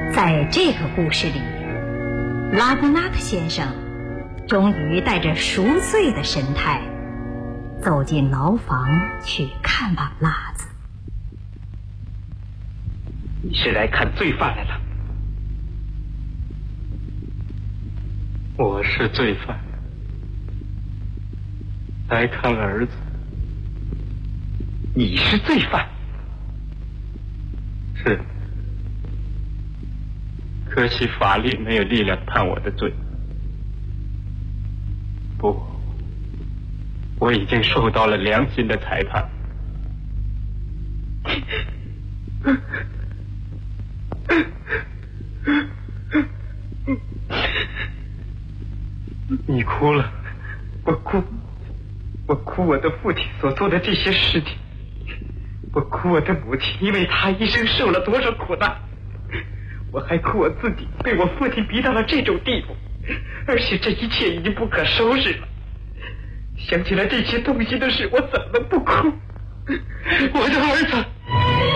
在这个故事里，拉格纳克先生终于带着赎罪的神态走进牢房去看望拉子。 你是来看罪犯来了？ 我是罪犯，来看儿子。 你是罪犯？ 是，可惜法律没有力量判我的罪。不，我已经受到了良心的裁判。你哭了？ 我哭我的父亲所做的这些事情，我哭我的母亲，因为她一生受了多少苦难，我还哭我自己被我父亲逼到了这种地步，而且这一切已经不可收拾了。想起来这些东西的事，我怎么不哭？我的儿子！